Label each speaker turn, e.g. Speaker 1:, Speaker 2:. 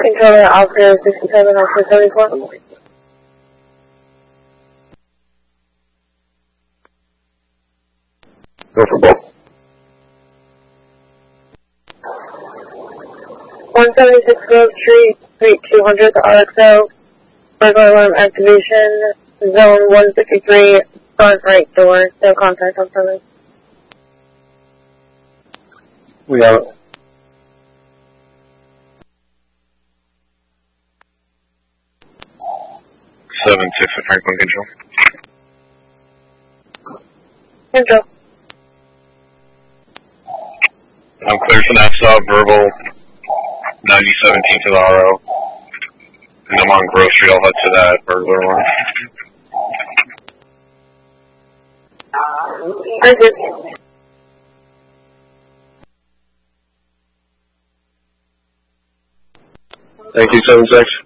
Speaker 1: Controller Alpha 67, Alpha 74.
Speaker 2: Go for both.
Speaker 1: 176 Grove Street, Suite 200, RXO. Burglar alarm activation, zone 153, front right door. No contact on premise.
Speaker 2: We have it.
Speaker 3: Seven six at Franklin Control.
Speaker 1: Control.
Speaker 3: I'm clear for that sub, verbal 9017 to the RO. And I'm on Grove Street, I'll head to that burglar alarm.
Speaker 1: Thank you.
Speaker 2: Thank you, 7-6.